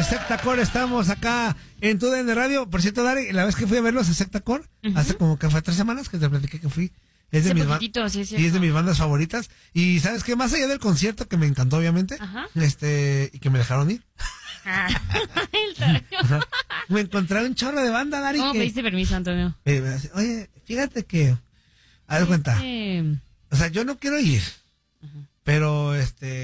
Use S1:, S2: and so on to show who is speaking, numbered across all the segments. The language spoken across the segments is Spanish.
S1: de Secta Core, estamos acá en tu DN Radio. Por cierto, Dari, la vez que fui a verlos a Secta Core, hace como que fue 3 semanas que te platiqué que fui. Es de, sí, es de mis bandas favoritas. Y ¿sabes qué? Más allá del concierto, que me encantó, obviamente, y que me dejaron ir. Me encontré un chorro de banda, Dari.
S2: ¿Cómo pediste permiso, Antonio?
S1: Oye, fíjate que... A ver, cuenta. O sea, yo no quiero ir. Pero,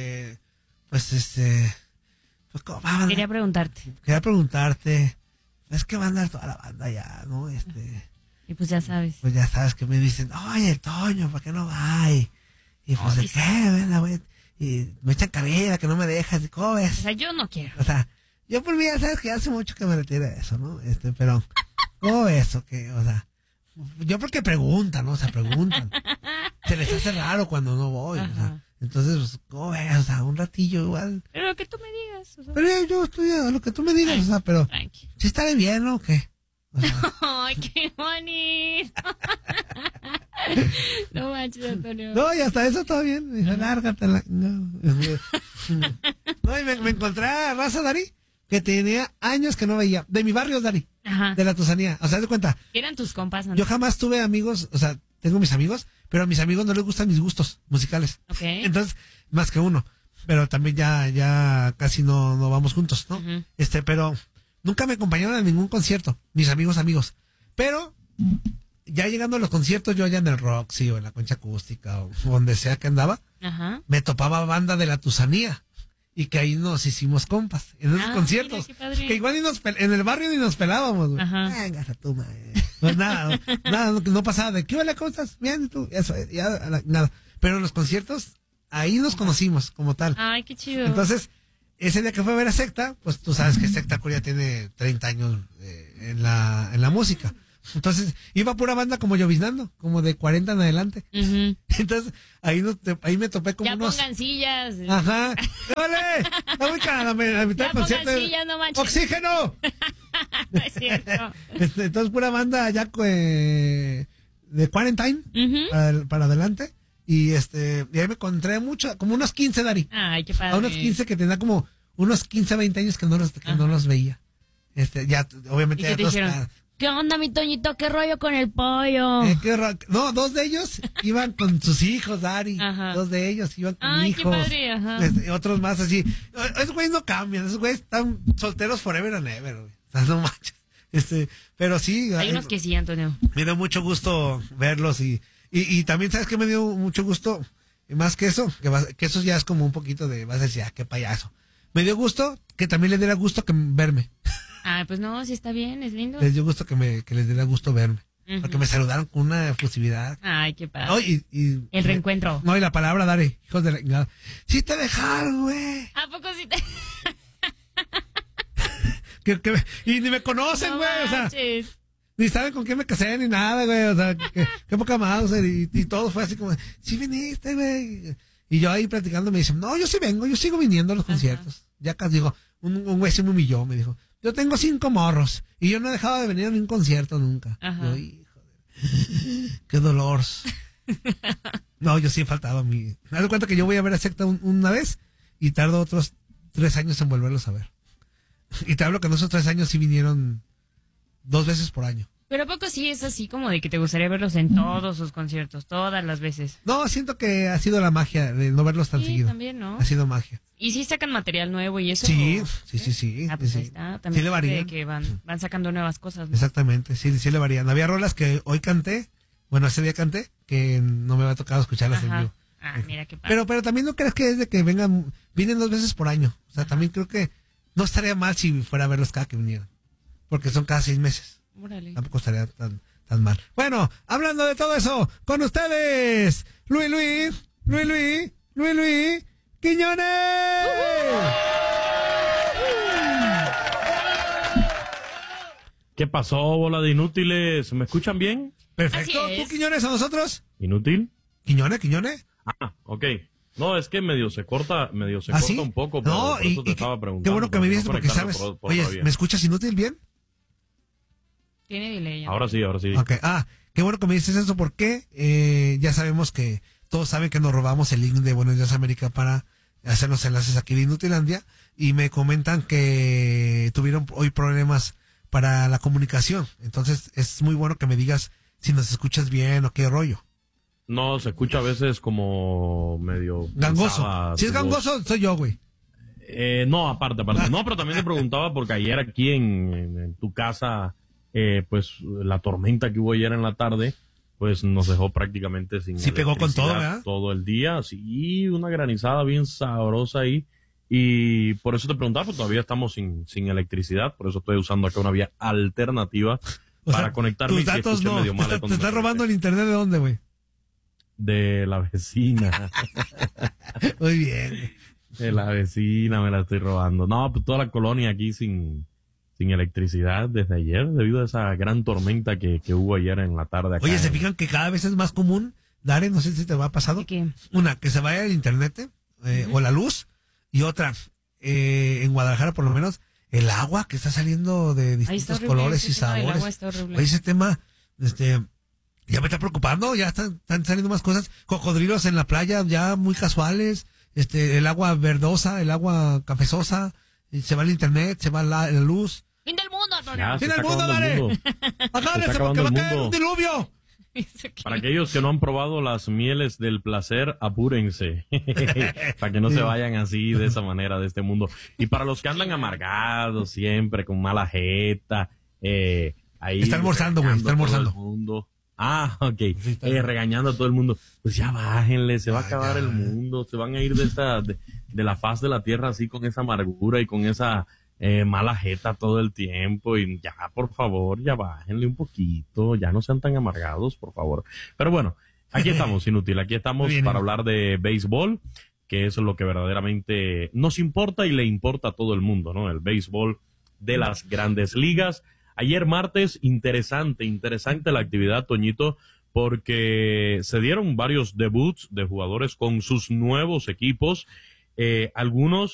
S1: pues, ¿cómo va?
S2: Quería
S1: preguntarte. Es que va a andar toda la banda ya, ¿no?
S2: Y pues ya sabes.
S1: Pues ya sabes que me dicen, oye, Toño, ¿para qué no va? Y pues, ¿de qué? Venga, güey. Y me echan carrera, que no me dejas. ¿Cómo ves?
S2: O sea, yo no quiero.
S1: O sea, yo por mí ya sabes que hace mucho que me retire eso, ¿no? Pero, ¿cómo ves? O sea, yo porque preguntan, ¿no? O sea, preguntan. Se les hace raro cuando no voy, o sea. Entonces, pues, ¿cómo ves? O sea, un ratillo igual.
S2: Pero lo que tú me digas. O sea.
S1: Pero yo estoy a lo que tú me digas, o sea, pero...
S2: Tranqui.
S1: ¿Sí estaré bien, no? ¿O qué? O sea,
S2: ¡Ay, qué bonito! No manches, Antonio.
S1: no, y hasta eso todo bien. Me dijo, lárgatela. No, y me encontré a raza, Dari, que tenía años que no veía. De mi barrio, Dari.
S2: Ajá.
S1: De la Tusanía. O sea, de cuenta.
S2: Eran tus compas, ¿no?
S1: Yo jamás tuve amigos, o sea, tengo mis amigos, pero a mis amigos no les gustan mis gustos musicales.
S2: Ok.
S1: Entonces, más que uno. Pero también ya casi no vamos juntos, ¿no? Pero nunca me acompañaron a ningún concierto, mis amigos. Pero ya llegando a los conciertos, yo allá en el Roxy o en la Concha Acústica o donde sea que andaba, me topaba banda de la Tusanía. Y que ahí nos hicimos compas, en esos conciertos.
S2: Mira,
S1: que igual en el barrio ni nos pelábamos, güey. Venga, tú, pues nada, no pasaba de, ¿qué hola, cómo estás? Bien, ¿y tú? Eso, nada. Pero en los conciertos, ahí nos conocimos, como tal.
S2: Ay, qué chido.
S1: Entonces, ese día que fue a ver a Secta, pues tú sabes que Secta Core ya tiene 30 años en la música. Entonces, iba pura banda como lloviznando, como de 40 en adelante. Entonces, ahí me topé como
S2: ya
S1: unos...
S2: pongan sillas.
S1: Ajá. ¡Vale! ¡No voy a la mitad del concierto!
S2: Sillas, no manches.
S1: ¡Oxígeno!
S2: No es cierto.
S1: Entonces, pura banda ya de Quarantine para adelante. Y ahí me encontré como unos 15, Dari.
S2: Ay, qué padre.
S1: A unos 15 que tenía como unos 15, 20 años que no los veía. Ya, obviamente,
S2: ¿y qué te dijeron? ¿Qué onda, mi Toñito? ¿Qué rollo con el pollo?
S1: No, 2 de ellos iban con sus hijos, Dari. 2 de ellos iban con hijos.
S2: Qué padre,
S1: otros más así. Esos güeyes no cambian, esos güeyes están solteros forever and ever, güey. O sea, no manches. Pero sí.
S2: Hay unos que sí, Antonio.
S1: Me dio mucho gusto verlos y también, ¿sabes qué? Me dio mucho gusto, más que eso, que eso ya es como un poquito de, vas a decir, qué payaso. Me dio gusto que también les diera gusto verme.
S2: Ah, pues no, sí está bien, es lindo.
S1: Les dio gusto que les diera gusto verme. Porque me saludaron con una efusividad.
S2: Ay, qué padre.
S1: No,
S2: el reencuentro.
S1: No, y la palabra, Dari, hijos de la... Sí te dejaron, güey.
S2: ¿A poco sí te...?
S1: Y ni me conocen, güey,
S2: no,
S1: o sea... Ni saben con quién me casé, ni nada, güey, o sea, qué poca más, o sea, y todo fue así como, sí viniste, güey. Y yo ahí platicando me dicen, no, yo sí vengo, yo sigo viniendo a los conciertos. Ya casi digo, un güey se me humilló, me dijo, yo tengo 5 morros, y yo no he dejado de venir a ningún concierto nunca. Yo, hijo de... qué dolor. No, yo sí he faltado a mí. Me doy cuenta que yo voy a ver a Secta una vez, y tardo otros 3 años en volverlos a ver. Y te hablo que en esos 3 años sí vinieron 2 veces por año.
S2: Pero ¿a poco sí es así como de que te gustaría verlos en todos sus conciertos, todas las veces?
S1: No, siento que ha sido la magia de no verlos tan seguido.
S2: También, ¿no?
S1: Ha sido magia.
S2: ¿Y si sacan material nuevo y eso?
S1: Sí.
S2: Pues
S1: sí.
S2: ahí está. También
S1: sí le varían.
S2: que van sacando nuevas cosas, ¿no?
S1: Exactamente, sí le varían. Había rolas que hoy canté, ese día canté, que no me había tocado escucharlas en vivo.
S2: Ah, mira qué padre.
S1: Pero también no crees que es de que vienen 2 veces por año. O sea, también creo que no estaría mal si fuera a verlos cada que vinieran. Porque son cada 6 meses.
S2: Órale.
S1: Tampoco estaría tan mal. Bueno, hablando de todo eso, con ustedes, Luis Quiñones.
S3: ¿Qué pasó, bola de inútiles? ¿Me escuchan bien?
S1: Perfecto. ¿Tú, Quiñones, a nosotros?
S3: ¿Inútil?
S1: ¿Quiñones?
S3: Ah, ok. No, es que medio se corta
S1: ¿sí?
S3: un poco, pero
S1: no,
S3: por eso te estaba preguntando.
S1: Qué bueno que me dices porque sabes. Oye, ¿me escuchas inútil bien?
S2: Tiene delay.
S3: Ahora sí.
S1: Ok, qué bueno que me dices eso porque ya sabemos que todos saben que nos robamos el link de Buenos Días América para hacen los enlaces aquí de Inutilandia y me comentan que tuvieron hoy problemas para la comunicación. Entonces es muy bueno que me digas si nos escuchas bien o qué rollo.
S3: No, se escucha a veces como medio...
S1: Gangoso.
S3: cansada
S1: Si es
S3: tu voz.
S1: gangoso, soy yo, güey.
S3: No, aparte. No, pero también te preguntaba porque ayer aquí en tu casa, pues la tormenta que hubo ayer en la tarde, pues nos dejó prácticamente sin
S1: Sí pegó con todo,
S3: electricidad
S1: ¿verdad?
S3: todo el día. Sí, una granizada bien sabrosa ahí. Y por eso te preguntaba, pues todavía estamos sin electricidad, por eso estoy usando acá una vía alternativa
S1: O
S3: para
S1: sea,
S3: conectarme
S1: tus
S3: y si
S1: datos
S3: escuché
S1: no.
S3: medio mal,
S1: Te
S3: es cuando
S1: estás
S3: me
S1: robando el
S3: conecté.
S1: internet de dónde, güey.
S3: De la vecina.
S1: Muy bien.
S3: De la vecina me la estoy robando. No, pues toda la colonia aquí sin electricidad desde ayer, debido a esa gran tormenta que hubo ayer en la tarde acá.
S1: Oye, ¿se fijan que cada vez es más común, Darren, no sé si te va pasado?
S2: ¿De qué?
S1: Una, que se vaya el internet o la luz, y otra, en Guadalajara por lo menos, el agua que está saliendo de
S2: Ahí está
S1: distintos
S2: horrible,
S1: colores y
S2: ese tema del
S1: sabores.
S2: agua está horrible.
S1: Oye, ese tema, ya me está preocupando, ya están saliendo más cosas, cocodrilos en la playa ya muy casuales, el agua verdosa, el agua cafezosa, y se va el internet, se va la luz.
S2: ¡Fin del mundo, Antonio!
S3: Ya, se
S1: ¡Fin
S3: está
S1: del mundo,
S3: acabando el
S1: dale!
S3: mundo.
S1: ¡Agárrense
S3: Se está
S1: porque
S3: acabando
S1: va a
S3: el
S1: caer un
S3: mundo.
S1: diluvio!
S2: ¿Eso qué?
S3: Para aquellos que no han probado las mieles del placer, apúrense. Para que no se vayan así, de esa manera, de este mundo. Y para los que andan amargados siempre, con mala jeta, ahí...
S1: Está almorzando, güey, está
S3: regañando a todo
S1: almorzando.
S3: el mundo. Ah, ok. Regañando a todo el mundo. Pues ya bájenle, se va a acabar
S1: ya.
S3: el mundo. Se van a ir de la faz de la tierra así con esa amargura y con esa mala jeta todo el tiempo. Y ya, por favor, ya bájenle un poquito. Ya no sean tan amargados, por favor. Pero bueno, aquí estamos, Inútil. Aquí estamos
S1: Muy bien,
S3: para hablar de béisbol, que es lo que verdaderamente nos importa y le importa a todo el mundo, ¿no? El béisbol de las grandes ligas. Ayer martes, interesante la actividad, Toñito, porque se dieron varios debuts de jugadores con sus nuevos equipos. Algunos